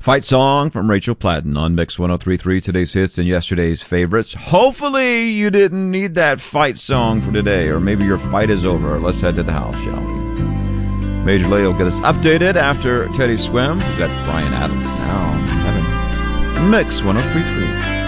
Fight Song from Rachel Platten on Mix 103.3, today's hits and yesterday's favorites. Hopefully you didn't need that fight song for today, or maybe your fight is over. Let's head to the house, shall we? Major Lay will get us updated after Teddy Swim. We've got Brian Adams now. Mix 103.3.